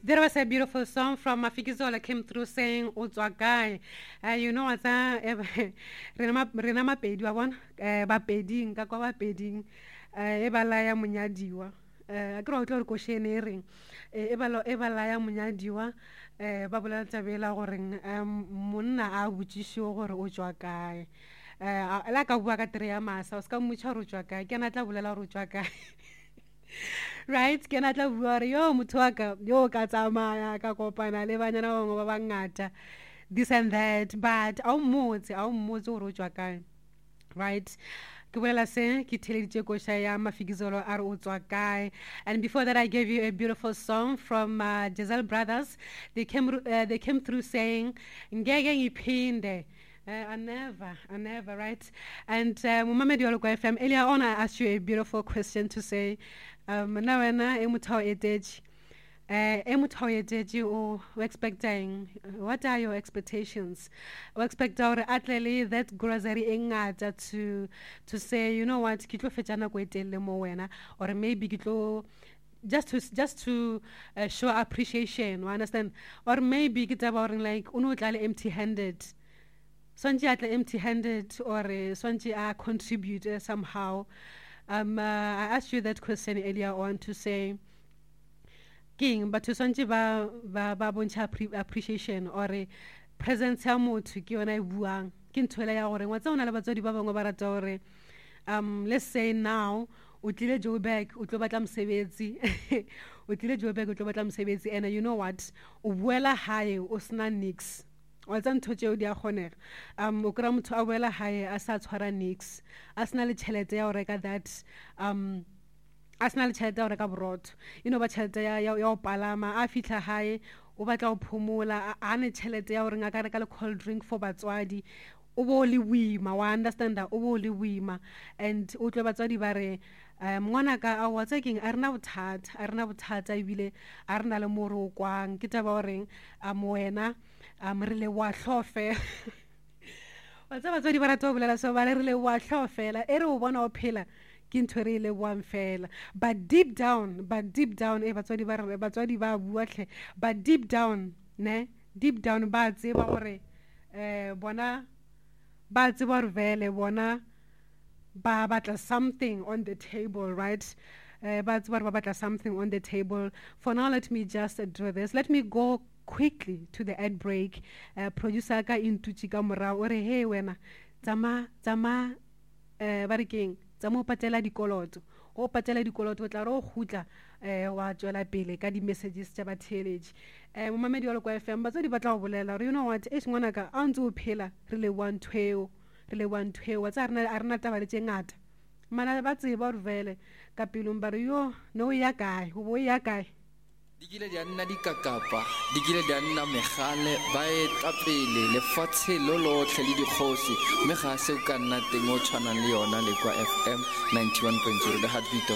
There was a beautiful song from Mafikizola came through saying Otswakai. You know what's rena mapedi wa bona ba peding ka kwa ba peding e ba la ya munyadiwa a kro tlo re ko shene reng e ba la ya munyadiwa ba bolela tabela gore monna a butsisho gore o tswa kae la ka bua ka tre ya masa o ska mmutsha ro tswa kae ke na tla bolela ro tswa kae right ke na tla bua re yo motho wa ka yo ka tsamaya ka kopana le banyana bangwe ba bangata this and that but a o mmotse gore o tswa kae right ke bolela se ke theleditse kosha ya Mafikizolo a re o tswa kae. And before that I gave you a beautiful song from Giselle Brothers. They came through saying ngeke ngiphinde. I never, right? And Mumamedi Olokwa FM, earlier on I asked you a beautiful question to say, Nawena emutao eteji, o expecting, what are your expectations? O expect our atleli that grocery engata to say, you know what, kitlo fetjana ko etelle mo wena, or maybe kitlo just to show appreciation, you understand? Or maybe kitaba like uno tlale empty-handed. Sonji atle empty-handed or Sonji contribute somehow. I asked you that question earlier on to say, King, but to Sonji ba boncha appreciation or presence ya motho ke yona e buang ke nthoela ya gore wa tsona le batswadi ba bangwe ba rata gore let's say now o tlile Joburg o tlo batla mosebetsi and you know what o buela hae o sna nix wa tsa ntho tseo di a kgonega o kra motho a boela hae a sa tshwara nix a sna le tšhelete ya go reka that a sna le tšhelete ya go reka borotho you know ba tšhelete ya o palama a fitla hae o batla go phomola a ne tšhelete ya gore nga ka reka le cold drink for batswadi o bo le wima wa understand o bo le wima and o tlo batswadi ba re ngwana ka a wa tsekeng a rena bothata ebile a rena le moro kwang ke taba goreng wena re le wa hlofe wa tsa batswadi ba rata go bolela so ba re le wa hlofela e re o bona o phela ke ntho re le wa mfela but deep down batswadi ba bua hle but deep down ba tseba gore bona ba tseba gore vele bona ba batla something on the table, right? Ba batla something on the table. For now, let me just do this. Let me go quickly to the ad break. Producer ka intuchi ka mora ore hey wena tsama ba re keng tsama o patela dikoloto o tla ro khutla wa tswela pele ka di messages tsa ba theletši Momamedi wa Lokwa FM ba tsedi batla go bolela you know what e ngwana ka a ntse o phela re le one tweo wa tsa rena taba le tse ngata mana ba tseba re vele ka pilong ba re yo no ya kae go bo ya kae dikile di nna dikakapa dikile di nna megale ba etapele lefatshe lo lotlhe le dikgosi mme ga se o ka nna teng o tshwanang le yona le kwa FM 91.0 the heartbeat of